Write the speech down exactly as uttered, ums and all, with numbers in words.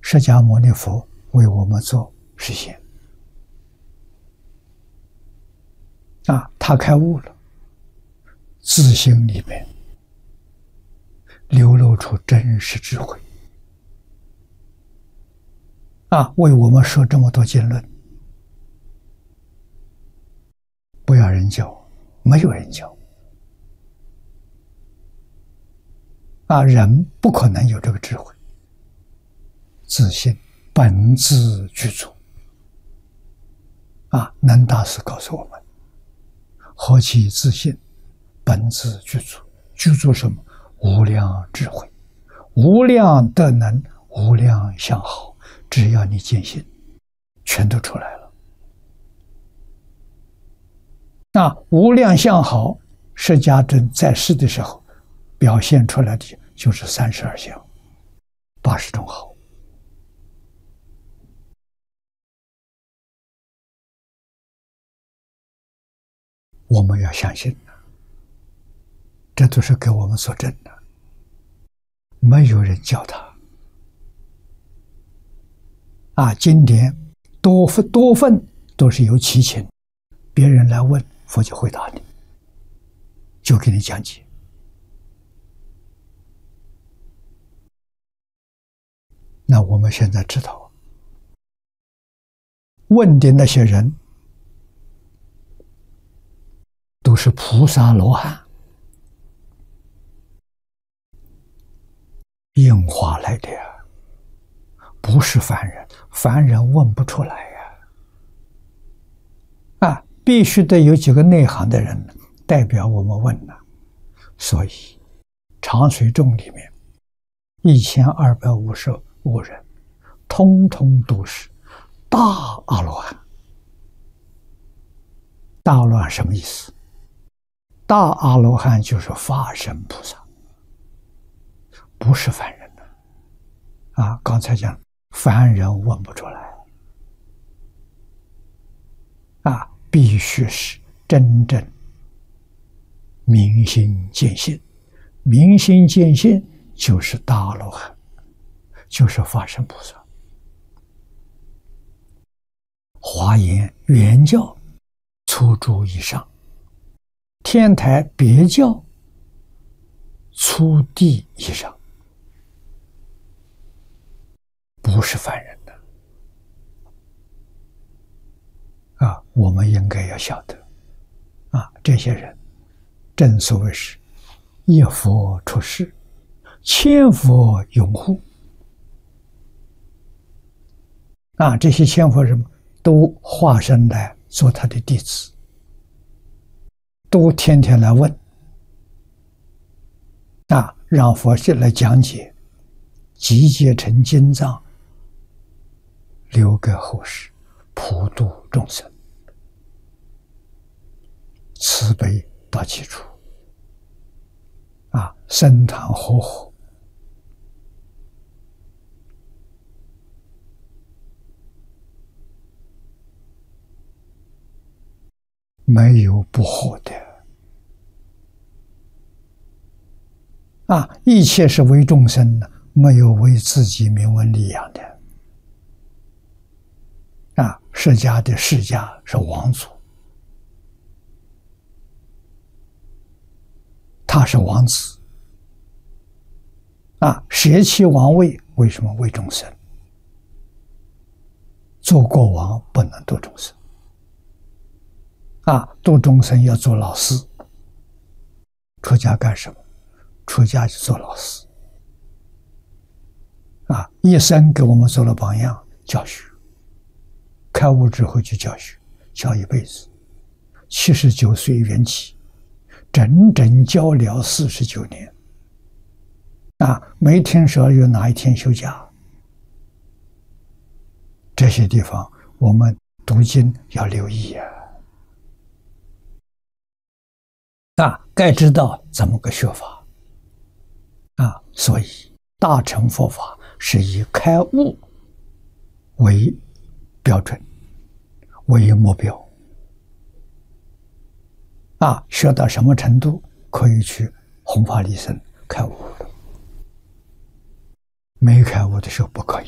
释迦牟尼佛为我们做实现。啊，他开悟了，自心里面流露出真实智慧。啊，为我们说这么多经论，不要人教，没有人教。啊，人不可能有这个智慧。自信本自具足。啊，南大师告诉我们：何其自信，本自具足。具足什么？无量智慧，无量德能，无量相好。只要你坚信，全都出来了。那无量相好，释迦尊在世的时候表现出来的就是三十二相，八十种好。我们要相信的，这都是给我们所证的，没有人教他。啊，经典多份多份都是有其情，别人来问，佛就回答你，就给你讲解。那我们现在知道，问的那些人都是菩萨罗汉应化来的呀，不是凡人，凡人问不出来呀。啊，必须得有几个内行的人代表我们问呢。所以长随众里面一千二百五十五人，通通都是大阿罗汉。大阿罗汉什么意思？大阿罗汉就是法身菩萨，不是凡人的。啊，刚才讲凡人问不出来。啊，必须是真正明心见性，明心见性就是大阿罗汉，就是法身菩萨。华严原教初住以上，天台别教初地以上，不是凡人的。啊，我们应该要晓得，啊，这些人正所谓是一佛出世，千佛拥护。啊，这些千佛什么都化身来做他的弟子，都天天来问，啊，让佛去来讲解，集结成经藏，留给后世，普度众生，慈悲到基础。啊，僧团和合，没有不合的。啊，一切是为众生的，没有为自己名闻利养的。啊，释迦的释迦是王祖，他是王子。啊，舍弃王位，为什么？为众生。做国王不能度众生。啊，度众生要做老师。出家干什么？出家就做老师。啊，一生给我们做了榜样，教学。开悟之后就教学，教一辈子。七十九岁圆寂，整整教了四十九年。啊，没听说有哪一天休假。这些地方我们读经要留意啊。啊，该知道怎么个学法。啊，所以大乘佛法是以开悟为标准，为目标。啊，学到什么程度可以去弘法利生开悟了，没开悟的时候不可以。